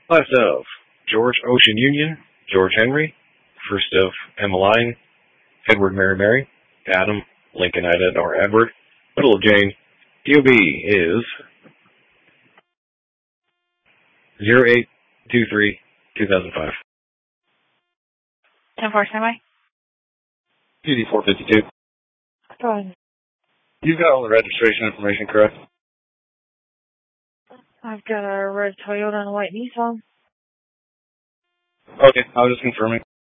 Last of George Ocean Union, George Henry. First of Emma Line, Edward Mary, Adam, Lincoln Ida, or Edward. Middle of Jane. DOB is 0823-2005. 10-4 standby. PD 452. Go ahead. You've got all the registration information, correct? I've got a red Toyota and a white Nissan. Okay, I was just confirming.